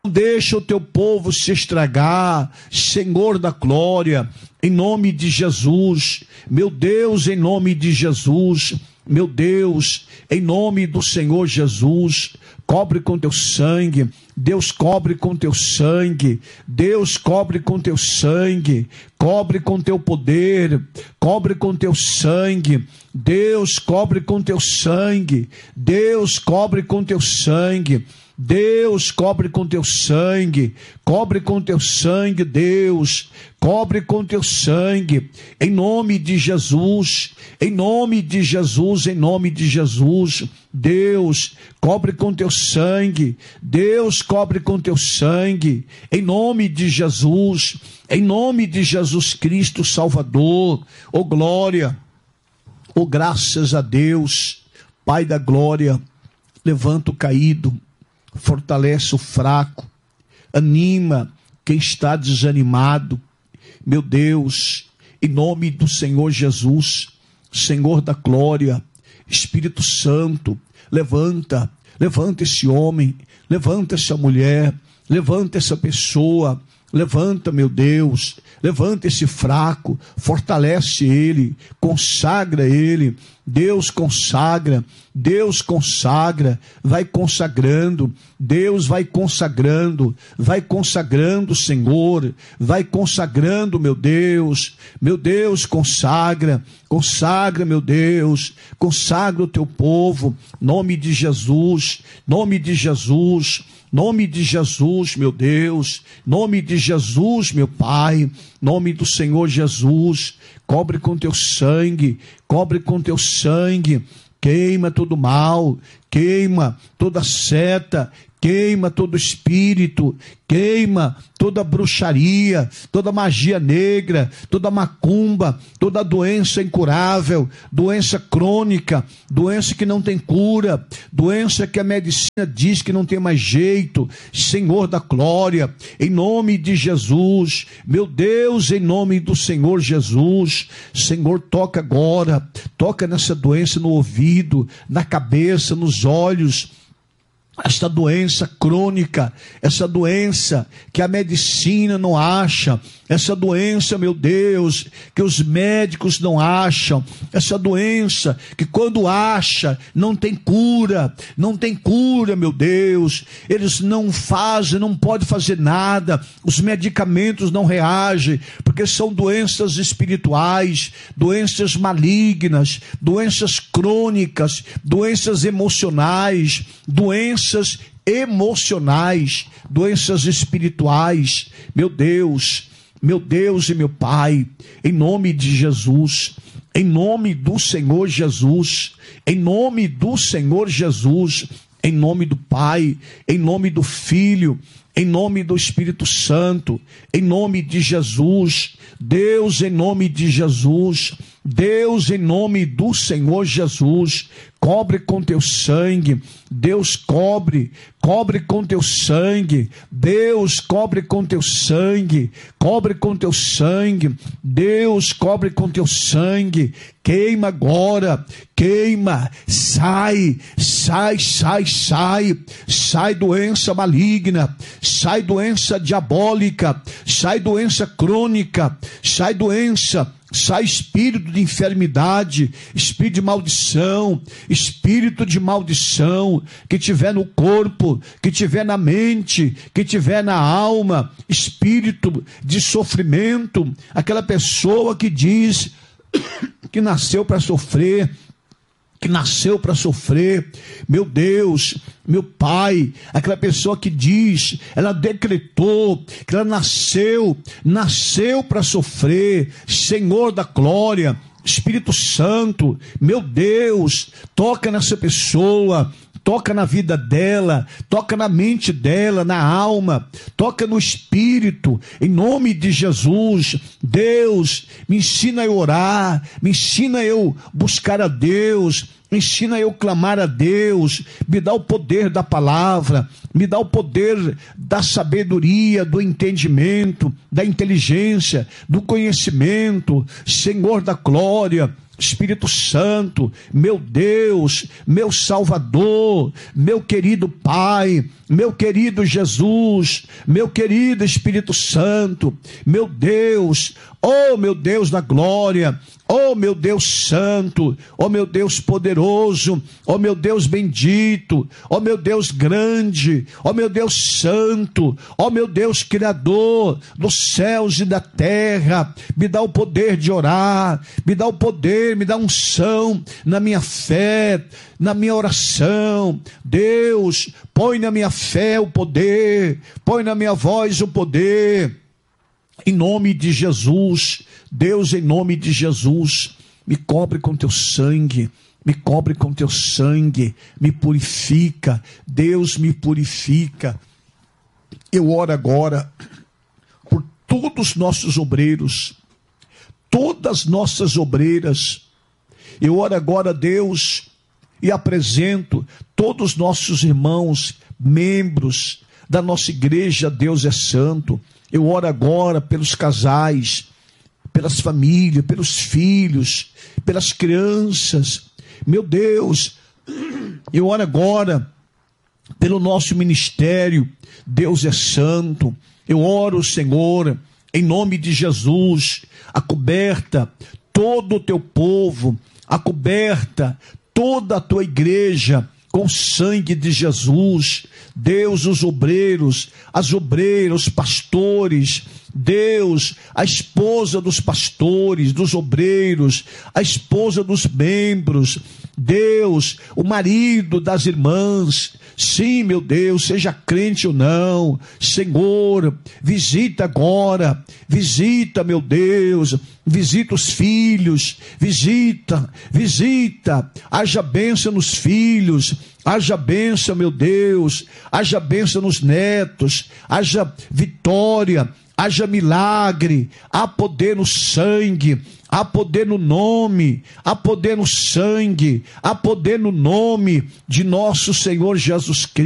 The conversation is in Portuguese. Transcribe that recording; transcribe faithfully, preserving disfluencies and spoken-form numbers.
deixa o teu povo se estragar, Senhor da glória, em nome de Jesus, meu Deus, em nome de Jesus, meu Deus, em nome do Senhor Jesus, cobre com teu sangue, Deus, cobre com teu sangue, Deus, cobre com teu sangue, cobre com teu poder, cobre com teu sangue, Deus, cobre com teu sangue, Deus, cobre com teu sangue, Deus, cobre com teu sangue, cobre com teu sangue, Deus, cobre com teu sangue, em nome de Jesus, em nome de Jesus, em nome de Jesus, Deus, cobre com teu sangue, Deus, cobre com teu sangue, em nome de Jesus, em nome de Jesus Cristo Salvador, oh glória, oh graças a Deus, Pai da glória, levanta o caído, fortalece o fraco, anima quem está desanimado, meu Deus, em nome do Senhor Jesus, Senhor da glória, Espírito Santo, levanta, levanta esse homem, levanta essa mulher, levanta essa pessoa, levanta, meu Deus, levanta esse fraco, fortalece ele, consagra ele, Deus consagra, Deus consagra, vai consagrando, Deus vai consagrando, vai consagrando, Senhor, vai consagrando, meu Deus, meu Deus, consagra, consagra, meu Deus, consagra o teu povo, nome de Jesus, nome de Jesus, nome de Jesus, meu Deus, nome de Jesus, meu Pai, nome do Senhor Jesus, cobre com teu sangue, cobre com teu sangue, queima todo mal, queima toda seta, queima todo espírito, queima toda bruxaria, toda magia negra, toda macumba, toda doença incurável, doença crônica, doença que não tem cura, doença que a medicina diz que não tem mais jeito, Senhor da glória, em nome de Jesus, meu Deus, em nome do Senhor Jesus, Senhor, toca agora, toca nessa doença no ouvido, na cabeça, nos olhos, esta doença crônica, essa doença que a medicina não acha, essa doença, meu Deus, que os médicos não acham, essa doença que quando acha, não tem cura, não tem cura, meu Deus, eles não fazem, não podem fazer nada, os medicamentos não reagem, porque são doenças espirituais, doenças malignas, doenças crônicas, doenças emocionais, doenças emocionais, doenças espirituais, meu Deus, meu Deus e meu Pai, em nome de Jesus, em nome do Senhor Jesus, em nome do Senhor Jesus, em nome do Pai, em nome do Filho, em nome do Espírito Santo, em nome de Jesus, Deus, em nome de Jesus, Deus, em nome do Senhor Jesus, cobre com teu sangue, Deus, cobre, cobre com teu sangue, Deus, cobre com teu sangue, cobre com teu sangue, Deus, cobre com teu sangue, queima agora, queima, sai, sai, sai, sai, sai doença maligna, sai doença diabólica, sai doença crônica, sai doença, sai espírito de enfermidade, espírito de maldição, espírito de maldição, que tiver no corpo, que tiver na mente, que tiver na alma, espírito de sofrimento, aquela pessoa que diz que nasceu para sofrer, que nasceu para sofrer, meu Deus, meu Pai, aquela pessoa que diz, ela decretou que ela nasceu, nasceu para sofrer, Senhor da glória, Espírito Santo, meu Deus, toca nessa pessoa, toca na vida dela, toca na mente dela, na alma, toca no espírito, em nome de Jesus. Deus, me ensina eu orar, me ensina eu buscar a Deus, me ensina eu clamar a Deus, me dá o poder da palavra, me dá o poder da sabedoria, do entendimento, da inteligência, do conhecimento, Senhor da glória, Espírito Santo, meu Deus, meu Salvador, meu querido Pai, meu querido Jesus, meu querido Espírito Santo, meu Deus, oh meu Deus da glória, oh meu Deus santo, oh meu Deus poderoso, oh meu Deus bendito, oh meu Deus grande, oh meu Deus santo, oh meu Deus criador dos céus e da terra, me dá o poder de orar, me dá o poder, me dá unção na minha fé, na minha oração. Deus, põe na minha fé o poder, põe na minha voz o poder, em nome de Jesus. Deus, em nome de Jesus, me cobre com teu sangue, me cobre com teu sangue, me purifica, Deus me purifica. Eu oro agora por todos os nossos obreiros, todas nossas obreiras. Eu oro agora, Deus, e apresento todos os nossos irmãos, membros da nossa igreja, Deus é Santo. Eu oro agora pelos casais, pelas famílias, pelos filhos, pelas crianças. Meu Deus, eu oro agora pelo nosso ministério, Deus é Santo. Eu oro, Senhor, em nome de Jesus, acoberta todo o teu povo, acoberta toda a tua igreja com o sangue de Jesus. Deus, os obreiros, as obreiras, os pastores, Deus, a esposa dos pastores, dos obreiros, a esposa dos membros, Deus, o marido das irmãs, sim, meu Deus, seja crente ou não, Senhor, visita agora, visita, meu Deus, visita os filhos, visita, visita, haja bênção nos filhos, haja bênção, meu Deus, haja bênção nos netos, haja vitória, haja milagre, há poder no sangue, há poder no nome, há poder no sangue, há poder no nome de nosso Senhor Jesus Cristo.